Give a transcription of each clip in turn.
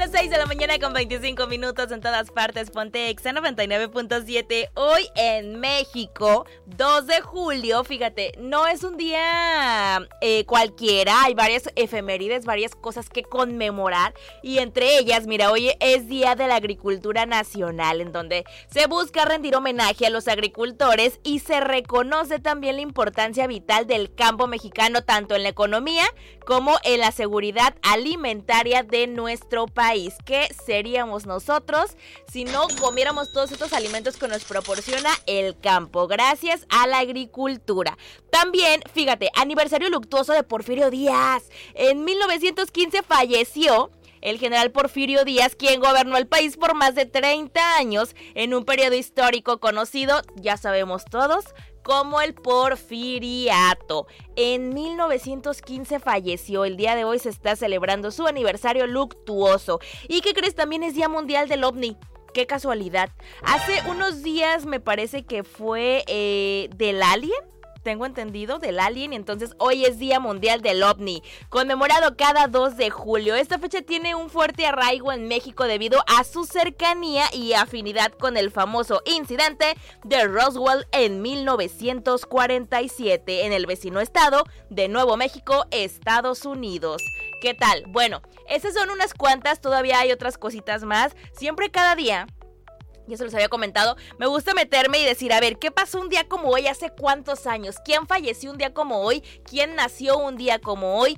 las 6 de la mañana con 25 minutos en todas partes. Ponte Exa 99.7. Hoy en México, 2 de julio, fíjate, no es un día cualquiera. Hay varias efemérides, varias cosas que conmemorar. Y entre ellas, mira, hoy es Día de la Agricultura Nacional, en donde se busca rendir homenaje a los agricultores y se reconoce también la importancia vital del campo mexicano, tanto en la economía como en la seguridad alimentaria de nuestro país. ¿Qué seríamos nosotros si no comiéramos todos estos alimentos que nos proporciona el campo, gracias a la agricultura? También, fíjate, aniversario luctuoso de Porfirio Díaz. En 1915 falleció el general Porfirio Díaz, quien gobernó el país por más de 30 años en un periodo histórico conocido, ya sabemos todos, como el Porfiriato. En 1915 falleció. El día de hoy se está celebrando su aniversario luctuoso. ¿Y qué crees? También es Día Mundial del OVNI. ¡Qué casualidad! Hace unos días me parece que fue del Alien. Tengo entendido, del Alien, y entonces hoy es Día Mundial del OVNI, conmemorado cada 2 de julio. Esta fecha tiene un fuerte arraigo en México debido a su cercanía y afinidad con el famoso incidente de Roswell en 1947 en el vecino estado de Nuevo México, Estados Unidos. ¿Qué tal? Bueno, esas son unas cuantas, todavía hay otras cositas más. Siempre cada día, ya se los había comentado, me gusta meterme y decir, a ver, ¿qué pasó un día como hoy hace cuántos años? ¿Quién falleció un día como hoy? ¿Quién nació un día como hoy?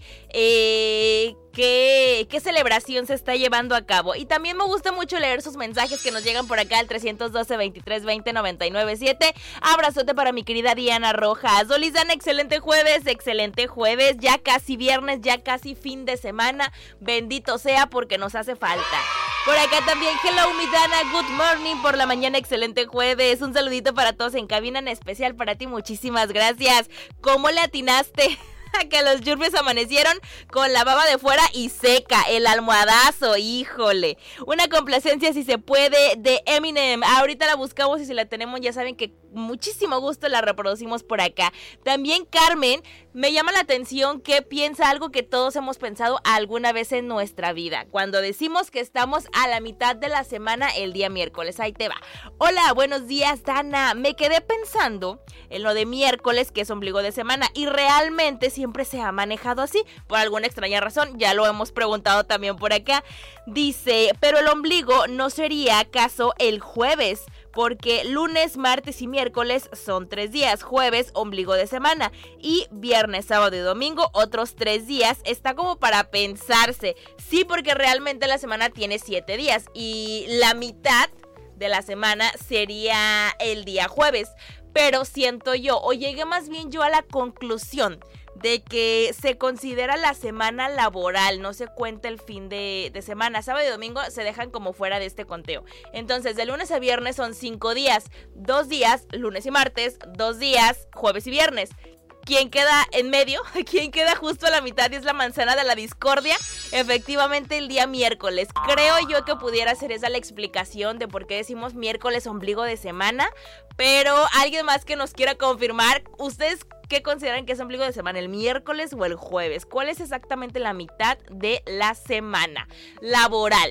¿Qué celebración se está llevando a cabo? Y también me gusta mucho leer sus mensajes que nos llegan por acá al 312-23-20-997. Abrazote para mi querida Diana Rojas. Olizana, excelente jueves, ya casi viernes, ya casi fin de semana. Bendito sea porque nos hace falta. Por acá también, hello mi Dana, good morning por la mañana, excelente jueves. Un saludito para todos en cabina, en especial para ti, muchísimas gracias. ¿Cómo le atinaste a que los yurbies amanecieron con la baba de fuera y seca? El almohadazo, híjole. Una complacencia si se puede de Eminem. Ahorita la buscamos y si la tenemos ya saben que muchísimo gusto la reproducimos por acá. También Carmen, me llama la atención que piensa algo que todos hemos pensado alguna vez en nuestra vida. Cuando decimos que estamos a la mitad de la semana el día miércoles. Ahí te va. Hola, buenos días, Dana. Me quedé pensando en lo de miércoles, que es ombligo de semana, y realmente siempre se ha manejado así, por alguna extraña razón. Ya lo hemos preguntado también por acá. Dice, pero el ombligo no sería acaso el jueves, porque lunes, martes y miércoles son 3 días, jueves, ombligo de semana, y viernes, sábado y domingo, otros 3 días. Está como para pensarse. Sí, porque realmente la semana tiene 7 días, y la mitad de la semana sería el día jueves. Pero siento yo, o llegué más bien yo a la conclusión de que se considera la semana laboral, no se cuenta el fin de semana. Sábado y domingo se dejan como fuera de este conteo. Entonces, de lunes a viernes son 5 días, 2 días, lunes y martes, 2 días, jueves y viernes. ¿Quién queda en medio? ¿Quién queda justo a la mitad? Y es la manzana de la discordia. Efectivamente, el día miércoles. Creo yo que pudiera ser esa la explicación de por qué decimos miércoles ombligo de semana. Pero alguien más que nos quiera confirmar, ¿ustedes qué consideran que es ombligo de semana? ¿El miércoles o el jueves? ¿Cuál es exactamente la mitad de la semana laboral?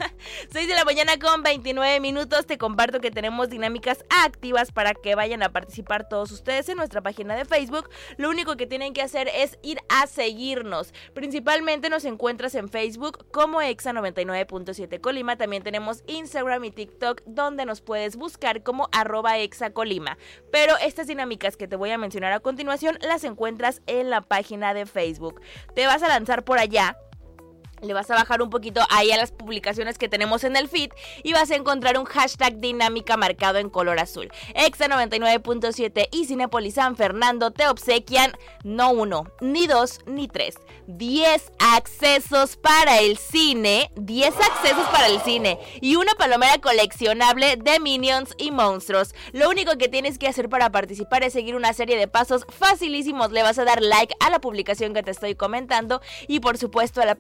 6 de la mañana con 29 minutos. Te comparto que tenemos dinámicas activas para que vayan a participar todos ustedes en nuestra página de Facebook. Lo único que tienen que hacer es ir a seguirnos. Principalmente nos encuentras en Facebook como Exa 99.7 Colima. También tenemos Instagram y TikTok, donde nos puedes buscar como @ExaColima. Pero estas dinámicas que te voy a mencionar a continuación las encuentras en la página de Facebook. Te vas a lanzar por allá, le vas a bajar un poquito ahí a las publicaciones que tenemos en el feed y vas a encontrar un hashtag dinámica marcado en color azul. Exa 99.7 y Cinépolis San Fernando te obsequian no 1, ni 2, ni 3, 10 accesos para el cine, 10 accesos para el cine y una palomera coleccionable de Minions y monstruos. Lo único que tienes que hacer para participar es seguir una serie de pasos facilísimos. Le vas a dar like a la publicación que te estoy comentando y por supuesto a la página de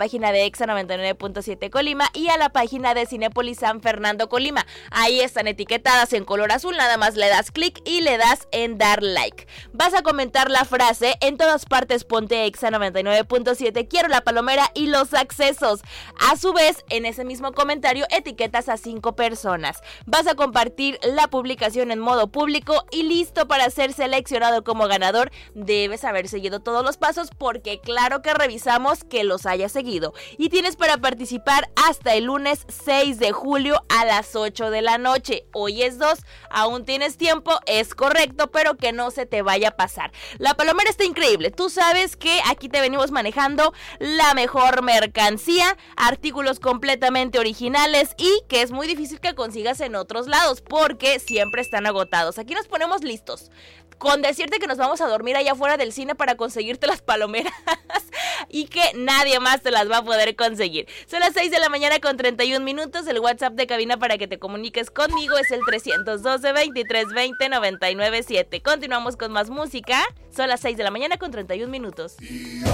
Exa 99.7 Colima y a la página de Cinépolis San Fernando Colima. Ahí están etiquetadas en color azul, nada más le das clic y le das en dar like. Vas a comentar la frase: en todas partes ponte Exa 99.7, quiero la palomera y los accesos. A su vez, en ese mismo comentario etiquetas a 5 personas. Vas a compartir la publicación en modo público y listo para ser seleccionado como ganador. Debes haber seguido todos los pasos porque claro que revisamos que los hayas seguido. Y tienes para participar hasta el lunes 6 de julio a las 8 de la noche. Hoy es 2, aún tienes tiempo, es correcto, pero que no se te vaya a pasar. La palomera está increíble. Tú sabes que aquí te venimos manejando la mejor mercancía, artículos completamente originales y que es muy difícil que consigas en otros lados porque siempre están agotados. Aquí nos ponemos listos con decirte que nos vamos a dormir allá afuera del cine para conseguirte las palomeras y que nadie más te las va a poder conseguir. Son las 6 de la mañana con 31 minutos. El WhatsApp de cabina para que te comuniques conmigo es el 312-2320-997. Continuamos con más música. Son las 6 de la mañana con 31 minutos.